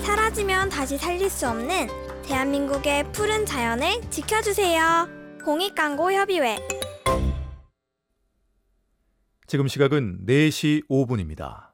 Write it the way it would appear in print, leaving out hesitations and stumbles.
사라지면 다시 살릴 수 없는 대한민국의 푸른 자연을 지켜주세요. 공익광고협의회. 지금 시각은 4시 5분입니다.